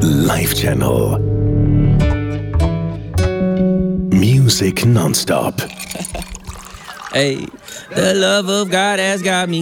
Life Channel. Music non-stop. Hey, the love of God has got me